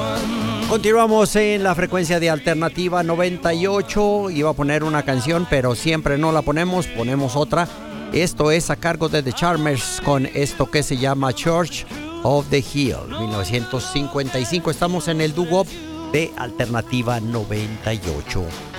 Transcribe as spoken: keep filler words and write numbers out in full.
Continuamos en la frecuencia de Alternativa noventa y ocho. Iba a poner una canción, pero siempre no la ponemos, ponemos otra. Esto es a cargo de The Charmers con esto que se llama Church of the Hill, mil novecientos cincuenta y cinco. Estamos en el doo-wop de Alternativa noventa y ocho.